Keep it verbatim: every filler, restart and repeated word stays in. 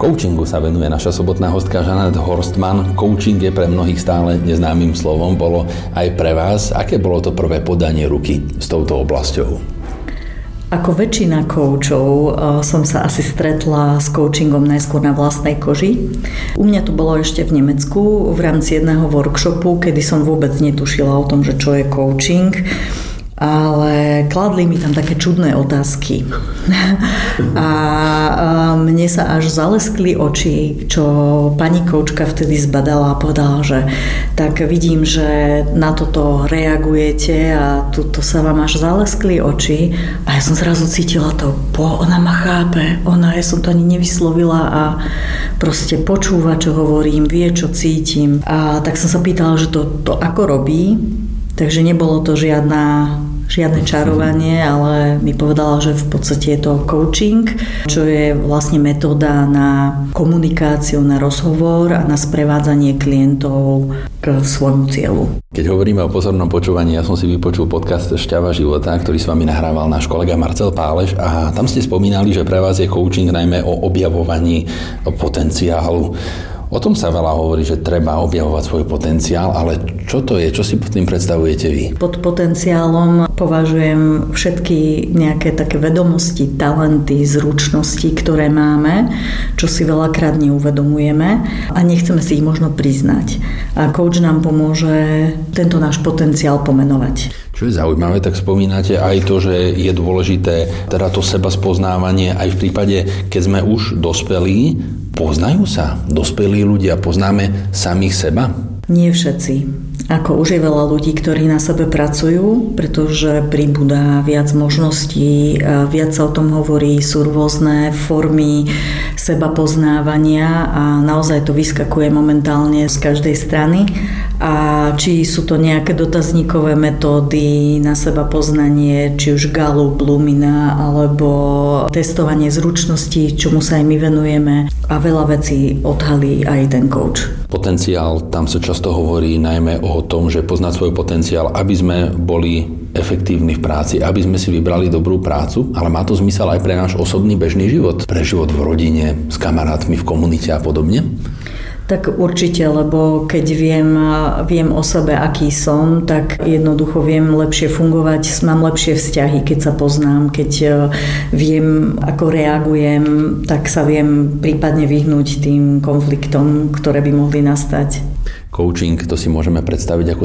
Coachingu sa venuje naša sobotná hostka Žanet Horstmann. Coaching je pre mnohých stále neznámym slovom. Bolo aj pre vás. Aké bolo to prvé podanie ruky s touto oblasťou? Ako väčšina koučov som sa asi stretla s coachingom najskôr na vlastnej koži. U mňa to bolo ešte v Nemecku v rámci jedného workshopu, kedy som vôbec netušila o tom, že čo je coaching. Ale kladli mi tam také čudné otázky. A mne sa až zaleskli oči, čo pani koučka vtedy zbadala a povedala, že tak vidím, že na toto reagujete a tuto sa vám až zaleskli oči. A ja som zrazu cítila to, po, ona ma chápe, ona, ja som to ani nevyslovila a proste počúva, čo hovorím, vie, čo cítim. A tak som sa pýtala, že to, to ako robí. Takže nebolo to žiadna, žiadne čarovanie, ale mi povedala, že v podstate je to coaching, čo je vlastne metóda na komunikáciu, na rozhovor a na sprevádzanie klientov k svojmu cieľu. Keď hovoríme o pozornom počúvaní, ja som si vypočul podcast Šťava života, ktorý s vami nahrával náš kolega Marcel Páleš a tam ste spomínali, že pre vás je coaching najmä o objavovaní potenciálu. O tom sa veľa hovorí, že treba objavovať svoj potenciál, ale čo to je? Čo si pod tým predstavujete vy? Pod potenciálom považujem všetky nejaké také vedomosti, talenty, zručnosti, ktoré máme, čo si veľakrát neuvedomujeme a nechceme si ich možno priznať. A coach nám pomôže tento náš potenciál pomenovať. Čo je zaujímavé, tak spomínate aj to, že je dôležité teda to seba spoznávanie aj v prípade, keď sme už dospelí. Poznajú sa dospelí ľudia, poznáme samých seba? Nie všetci. Ako už je veľa ľudí, ktorí na sebe pracujú, pretože pribúda viac možností, viac sa o tom hovorí, sú rôzne formy seba poznávania a naozaj to vyskakuje momentálne z každej strany. A či sú to nejaké dotazníkové metódy na seba poznanie, či už Gallup, Lumina, alebo testovanie zručností, čomu sa aj my venujeme a veľa vecí odhalí aj ten coach. Potenciál, tam sa často hovorí najmä o tom, že poznať svoj potenciál, aby sme boli efektívni v práci, aby sme si vybrali dobrú prácu, ale má to zmysel aj pre náš osobný bežný život, pre život v rodine, s kamarátmi, v komunite a podobne? Tak určite, lebo keď viem, viem o sebe, aký som, tak jednoducho viem lepšie fungovať, mám lepšie vzťahy, keď sa poznám, keď viem, ako reagujem, tak sa viem prípadne vyhnúť tým konfliktom, ktoré by mohli nastať. Coaching, to si môžeme predstaviť ako